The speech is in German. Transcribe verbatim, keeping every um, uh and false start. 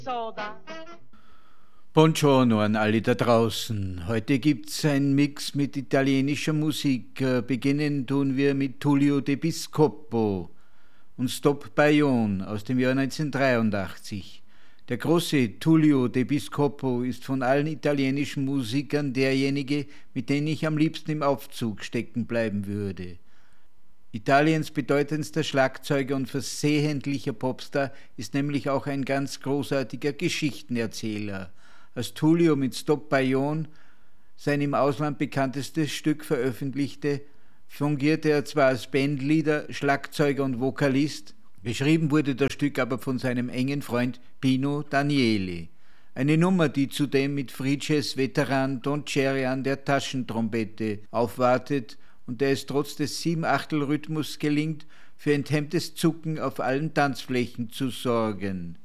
Buongiorno an alle da draußen. Heute gibt's einen Mix mit italienischer Musik. Beginnen tun wir mit Tullio De Biscopo und Stop Bayonne aus dem Jahr neunzehnhundertdreiundachtzig. Der große Tullio De Biscopo ist von allen italienischen Musikern derjenige, mit dem ich am liebsten im Aufzug stecken bleiben würde. Italiens bedeutendster Schlagzeuger und versehentlicher Popstar ist nämlich auch ein ganz großartiger Geschichtenerzähler. Als Tullio mit Stop Bayonne sein im Ausland bekanntestes Stück veröffentlichte, fungierte er zwar als Bandleader, Schlagzeuger und Vokalist, geschrieben wurde das Stück aber von seinem engen Freund Pino Daniele. Eine Nummer, die zudem mit Frices Veteran Don Cherry an der Taschentrompete aufwartet und der es trotz des Sieben-Achtel-Rhythmus gelingt, für enthemmtes Zucken auf allen Tanzflächen zu sorgen.